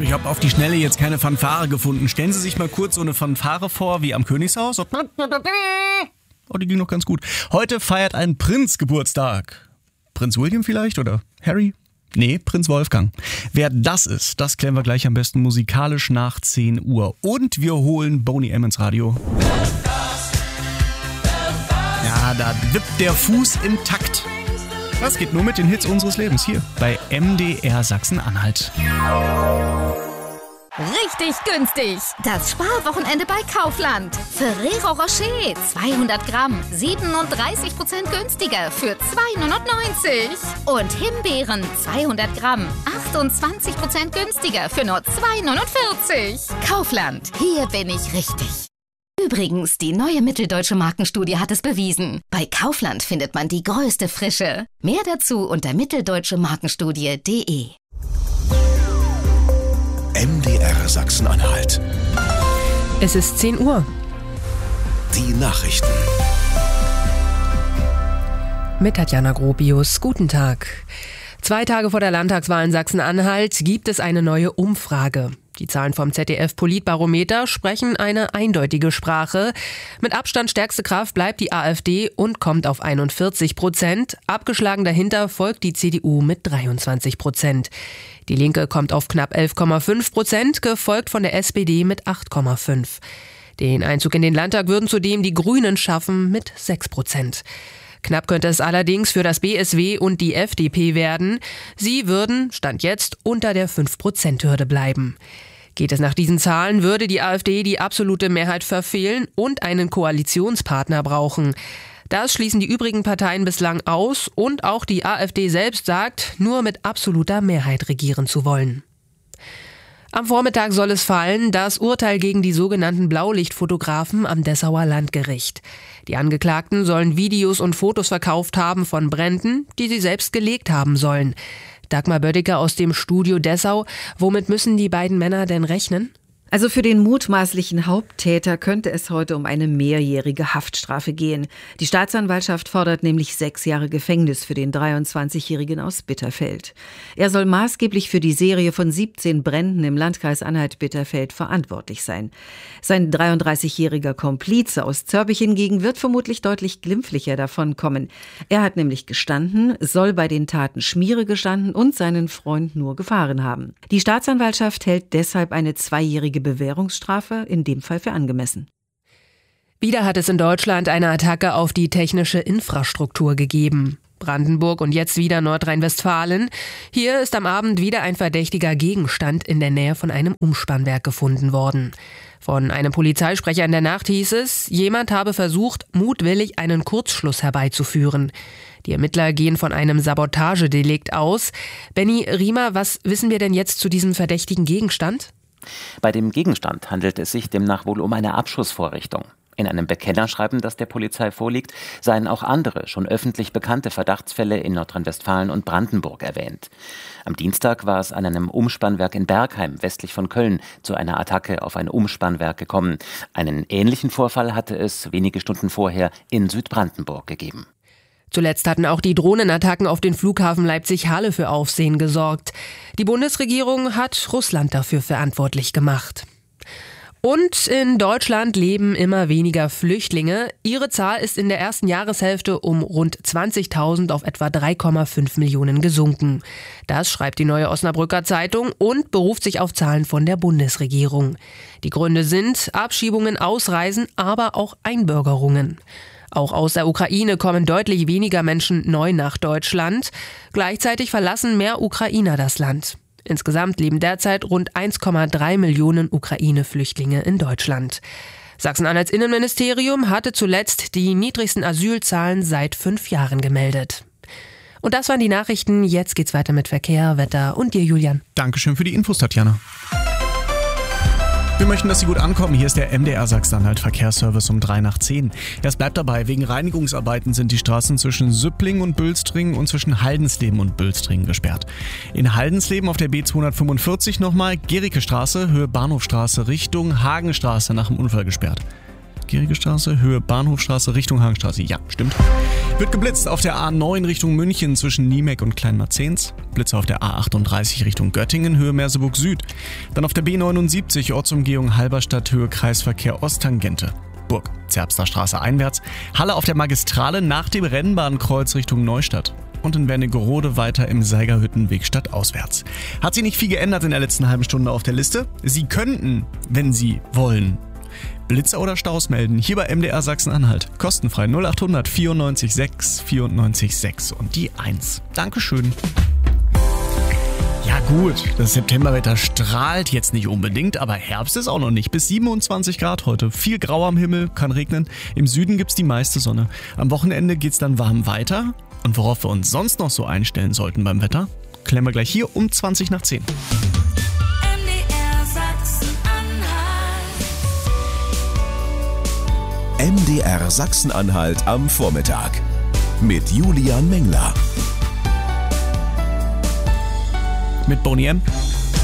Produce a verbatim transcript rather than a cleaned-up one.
Ich habe auf die Schnelle jetzt keine Fanfare gefunden. Stellen Sie sich mal kurz so eine Fanfare vor wie am Königshaus. Oh, die ging noch ganz gut. Heute feiert ein Prinz Geburtstag. Prinz William vielleicht oder Harry? Nee, Prinz Wolfgang. Wer das ist, das klären wir gleich am besten musikalisch nach zehn Uhr. Und wir holen Boney M ins Radio. Ja, da wippt der Fuß im Takt. Das geht nur mit den Hits unseres Lebens hier bei M D R Sachsen-Anhalt. Richtig günstig. Das Sparwochenende bei Kaufland. Ferrero Rocher zweihundert Gramm, siebenunddreißig Prozent günstiger für zwei neunundneunzig. Und Himbeeren zweihundert Gramm, achtundzwanzig Prozent günstiger für nur zwei neunundvierzig. Kaufland, hier bin ich richtig. Übrigens, die neue Mitteldeutsche Markenstudie hat es bewiesen. Bei Kaufland findet man die größte Frische. Mehr dazu unter mitteldeutsche markenstudie punkt de. M D R Sachsen-Anhalt. Es ist zehn Uhr. Die Nachrichten. Mit Tatjana Gropius. Guten Tag. Zwei Tage vor der Landtagswahl in Sachsen-Anhalt gibt es eine neue Umfrage. Die Zahlen vom Z D F-Politbarometer sprechen eine eindeutige Sprache. Mit Abstand stärkste Kraft bleibt die AfD und kommt auf einundvierzig Prozent. Abgeschlagen dahinter folgt die C D U mit dreiundzwanzig Prozent. Die Linke kommt auf knapp elf Komma fünf Prozent, gefolgt von der S P D mit acht Komma fünf. Den Einzug in den Landtag würden zudem die Grünen schaffen mit sechs Prozent. Knapp könnte es allerdings für das B S W und die F D P werden. Sie würden, Stand jetzt, unter der fünf Prozent Hürde bleiben. Geht es nach diesen Zahlen, würde die AfD die absolute Mehrheit verfehlen und einen Koalitionspartner brauchen. Das schließen die übrigen Parteien bislang aus und auch die AfD selbst sagt, nur mit absoluter Mehrheit regieren zu wollen. Am Vormittag soll es fallen, das Urteil gegen die sogenannten Blaulichtfotografen am Dessauer Landgericht. Die Angeklagten sollen Videos und Fotos verkauft haben von Bränden, die sie selbst gelegt haben sollen. Dagmar Bödecker aus dem Studio Dessau. Womit müssen die beiden Männer denn rechnen? Also für den mutmaßlichen Haupttäter könnte es heute um eine mehrjährige Haftstrafe gehen. Die Staatsanwaltschaft fordert nämlich sechs Jahre Gefängnis für den dreiundzwanzigjährigen aus Bitterfeld. Er soll maßgeblich für die Serie von siebzehn Bränden im Landkreis Anhalt-Bitterfeld verantwortlich sein. Sein dreiunddreißigjähriger Komplize aus Zörbich hingegen wird vermutlich deutlich glimpflicher davonkommen. Er hat nämlich gestanden, soll bei den Taten Schmiere gestanden und seinen Freund nur gefahren haben. Die Staatsanwaltschaft hält deshalb eine zweijährige Bewährungsstrafe in dem Fall für angemessen. Wieder hat es in Deutschland eine Attacke auf die technische Infrastruktur gegeben. Brandenburg und jetzt wieder Nordrhein-Westfalen. Hier ist am Abend wieder ein verdächtiger Gegenstand in der Nähe von einem Umspannwerk gefunden worden. Von einem Polizeisprecher in der Nacht hieß es, jemand habe versucht, mutwillig einen Kurzschluss herbeizuführen. Die Ermittler gehen von einem Sabotagedelikt aus. Benny Riemer, was wissen wir denn jetzt zu diesem verdächtigen Gegenstand? Bei dem Gegenstand handelt es sich demnach wohl um eine Abschussvorrichtung. In einem Bekennerschreiben, das der Polizei vorliegt, seien auch andere, schon öffentlich bekannte Verdachtsfälle in Nordrhein-Westfalen und Brandenburg erwähnt. Am Dienstag war es an einem Umspannwerk in Bergheim, westlich von Köln, zu einer Attacke auf ein Umspannwerk gekommen. Einen ähnlichen Vorfall hatte es wenige Stunden vorher in Südbrandenburg gegeben. Zuletzt hatten auch die Drohnenattacken auf den Flughafen Leipzig-Halle für Aufsehen gesorgt. Die Bundesregierung hat Russland dafür verantwortlich gemacht. Und in Deutschland leben immer weniger Flüchtlinge. Ihre Zahl ist in der ersten Jahreshälfte um rund zwanzigtausend auf etwa drei Komma fünf Millionen gesunken. Das schreibt die Neue Osnabrücker Zeitung und beruft sich auf Zahlen von der Bundesregierung. Die Gründe sind Abschiebungen, Ausreisen, aber auch Einbürgerungen. Auch aus der Ukraine kommen deutlich weniger Menschen neu nach Deutschland. Gleichzeitig verlassen mehr Ukrainer das Land. Insgesamt leben derzeit rund eins Komma drei Millionen Ukraine-Flüchtlinge in Deutschland. Sachsen-Anhalts Innenministerium hatte zuletzt die niedrigsten Asylzahlen seit fünf Jahren gemeldet. Und das waren die Nachrichten. Jetzt geht's weiter mit Verkehr, Wetter und dir, Julian. Dankeschön für die Infos, Tatjana. Wir möchten, dass Sie gut ankommen. Hier ist der M D R Sachsen-Anhalt Verkehrsservice um drei nach zehn. Ja, es bleibt dabei. Wegen Reinigungsarbeiten sind die Straßen zwischen Süppling und Bülstringen und zwischen Haldensleben und Bülstringen gesperrt. In Haldensleben auf der B zweihundertfünfundvierzig nochmal Gericke Straße, Höhe Bahnhofstraße, Richtung Hagenstraße nach dem Unfall gesperrt. Gericke Straße, Höhe Bahnhofstraße, Richtung Hagenstraße. Ja, stimmt. Wird geblitzt auf der A neun Richtung München zwischen Niemek und Kleinmarzens. Blitze auf der A achtunddreißig Richtung Göttingen, Höhe Merseburg Süd. Dann auf der B neunundsiebzig, Ortsumgehung Halberstadt, Höhe Kreisverkehr Osttangente. Burg, Zerbster Straße einwärts. Halle auf der Magistrale nach dem Rennbahnkreuz Richtung Neustadt. Und in Wernigerode weiter im Seigerhüttenweg stadtauswärts. Hat sich nicht viel geändert in der letzten halben Stunde auf der Liste. Sie könnten, wenn Sie wollen, Blitzer oder Staus melden, hier bei M D R Sachsen-Anhalt. Kostenfrei null achthundert vierundneunzig sechs vierundneunzig sechs und die eins. Dankeschön. Ja gut, das Septemberwetter strahlt jetzt nicht unbedingt, aber Herbst ist auch noch nicht. Bis siebenundzwanzig Grad heute. Viel Grau am Himmel, kann regnen. Im Süden gibt's die meiste Sonne. Am Wochenende geht's dann warm weiter. Und worauf wir uns sonst noch so einstellen sollten beim Wetter, klären wir gleich hier um zwanzig nach zehn. M D R Sachsen-Anhalt am Vormittag mit Julian Mengler. Mit Boney M.